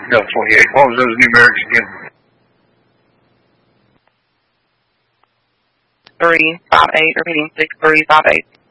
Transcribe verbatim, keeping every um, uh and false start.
No, twenty-eight. What was those numerics again? Three five eight. Repeating six three five eight.